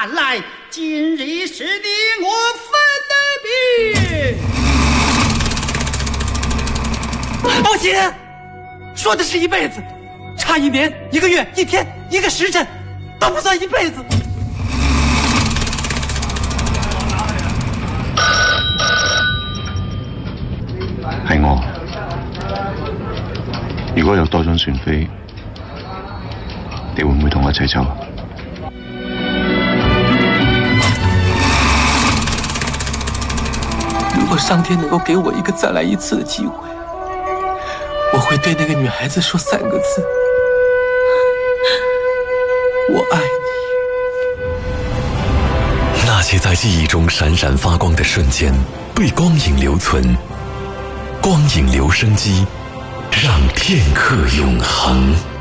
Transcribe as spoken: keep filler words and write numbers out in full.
看来今日是你我分的别。 母亲，说的是一辈子，差一年、一个月、一天、一个时辰，都不算一辈子。 係我，如果有多張船飛，你會唔會同我一齊走？ 如果上天能够给我一个再来一次的机会，我会对那个女孩子说三个字：我爱你。 那些在记忆中闪闪发光的瞬间，被光影留存。光影留声机，让片刻永恒。